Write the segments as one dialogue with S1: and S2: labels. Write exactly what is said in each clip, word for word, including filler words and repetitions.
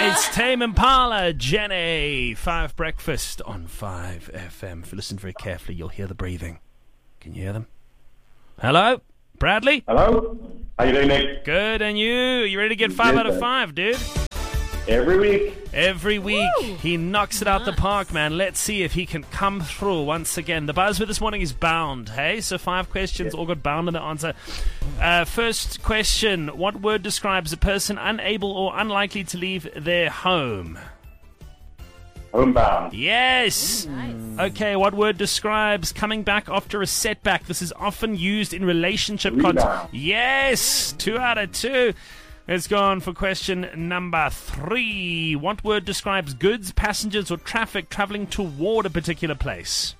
S1: It's Tame Impala, Jenny. Five Breakfast on five F M. If you listen very carefully, you'll hear the breathing. Can you hear them? Hello? Bradley?
S2: Hello? How you doing, Nick?
S1: Good, and you? You ready to get five
S2: Yes,
S1: out of
S2: sir.
S1: five, dude?
S2: Every week.
S1: Every week,
S3: Woo!
S1: he knocks it out the
S3: Nice.
S1: park, man. Let's see if he can come through once again. The buzz for this morning is bound, hey? So five questions, all got bound in the answer. Uh, first question, what word describes a person unable or unlikely to leave their home?
S2: Homebound.
S1: Yes!
S3: Nice.
S1: Okay, what word describes coming back after a setback? This is often used in relationship
S2: Rebound.
S1: context. Yes! Two out of two. Let's go on for question number three. What word describes goods, passengers, or traffic traveling toward a particular place?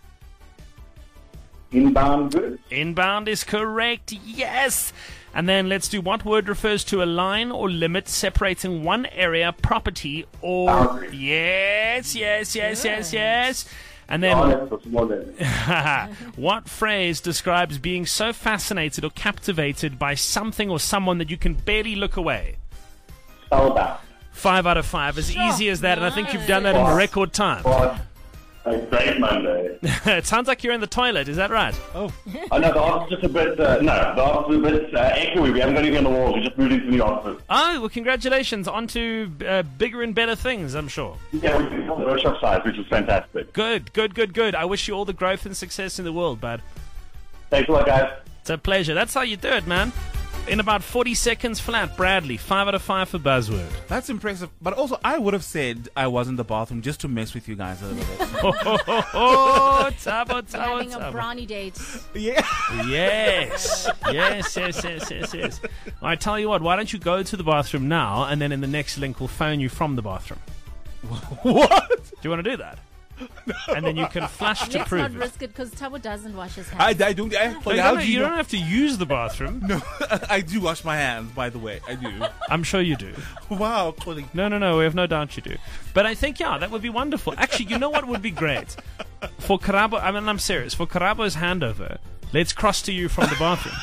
S2: Inbound goods.
S1: Inbound is correct. Yes! And then let's do what word refers to a line or limit separating one area, property, or...
S2: Boundary.
S1: Yes, yes, yes, yes,
S3: Good.
S1: yes. And
S2: Oh,
S1: then...
S2: that's so small then.
S1: What phrase describes being so fascinated or captivated by something or someone that you can barely look away?
S2: Spellbound.
S1: Five out of five. As
S3: Sure.
S1: easy as that, and I think you've
S3: Nice.
S1: done that in
S2: Boss.
S1: record time.
S2: But a great Monday.
S1: It sounds like you're in the toilet, is that right?
S2: Oh no, the office is just a bit, uh, no, the office is a bit uh, echoey. We haven't got anything on the walls. We just moved into the office.
S1: Oh, well, congratulations. On to uh, bigger and better things, I'm sure.
S2: Yeah, we did the workshop size, which was fantastic.
S1: Good, good, good, good. I wish you all the growth and success in the world, bud.
S2: Thanks a lot, guys.
S1: It's a pleasure. That's how you do it, man. In about forty seconds flat, Bradley. Five out of five for buzzword.
S4: That's impressive. But also, I would have said I was in the bathroom just to mess with you guys a little bit.
S1: Oh, oh, oh, oh, tabo, tabo,
S3: Having a
S1: tabo.
S3: brownie date.
S4: Yeah.
S1: Yes. Yes, yes, yes, yes, yes. I tell you what, why don't you go to the bathroom now, and then in the next link we'll phone you from the bathroom.
S4: What?
S1: Do you want to do that? And then you can flash to
S3: Let's
S1: prove
S3: not
S1: it.
S3: risk it because Tabo doesn't wash his
S4: I,
S3: hands.
S4: I don't. I,
S1: No, you,
S4: how
S1: don't,
S4: do
S1: you
S4: you
S1: don't
S4: know?
S1: have to use the bathroom.
S4: No, I do wash my hands, by the way. I do.
S1: I'm sure you do.
S4: Wow, Colin.
S1: No, no, no, we have no doubt you do. But I think, yeah, that would be wonderful. Actually, you know what would be great? For Karabo, I mean, I'm serious. For Karabo's handover, let's cross to you from the bathroom.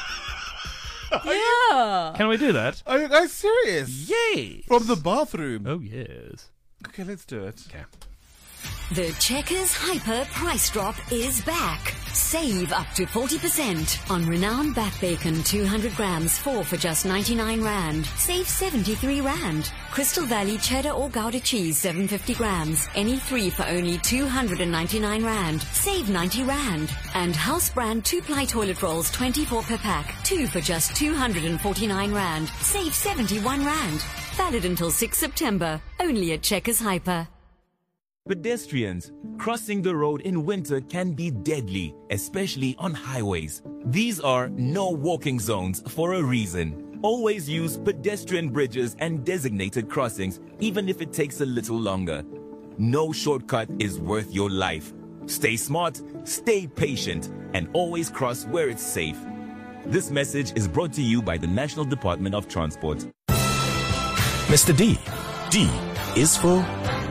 S3: Yeah.
S1: Can we do that?
S4: Are you guys serious?
S1: Yes.
S4: From the bathroom.
S1: Oh, yes.
S4: Okay, let's do it.
S1: Okay.
S5: The Checkers Hyper price drop is back. Save up to forty percent on renowned Bat Bacon two hundred grams, four for just ninety-nine rand. Save seventy-three rand. Crystal Valley Cheddar or Gouda cheese, seven hundred fifty grams. Any three for only two hundred ninety-nine rand. Save ninety rand. And House Brand two-ply toilet rolls, twenty-four per pack, two for just two hundred forty-nine rand. Save seventy-one rand. Valid until sixth September. Only at Checkers Hyper.
S6: Pedestrians, crossing the road in winter can be deadly, especially on highways. These are no walking zones for a reason. Always use pedestrian bridges and designated crossings, even if it takes a little longer. No shortcut is worth your life. Stay smart, stay patient, and always cross where it's safe. This message is brought to you by the National Department of Transport.
S7: Mister D. D is for